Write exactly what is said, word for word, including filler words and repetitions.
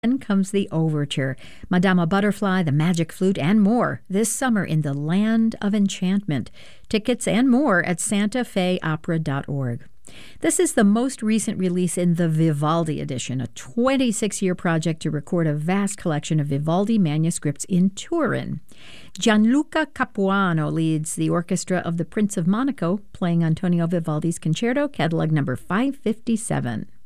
Then comes the overture, Madama Butterfly, the Magic Flute, and more this summer in the Land of Enchantment. Tickets and more at santa fe opera dot org. This is the most recent release in the Vivaldi edition, a twenty-six-year project to record a vast collection of Vivaldi manuscripts in Turin. Gianluca Capuano leads the orchestra of the Prince of Monaco, playing Antonio Vivaldi's Concerto, catalog number five fifty-seven.